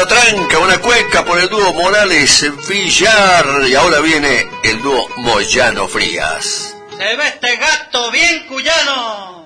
la tranca, una cueca por el dúo Morales Villar. Y ahora viene el dúo Moyano Frías. Se ve este gato bien cuyano.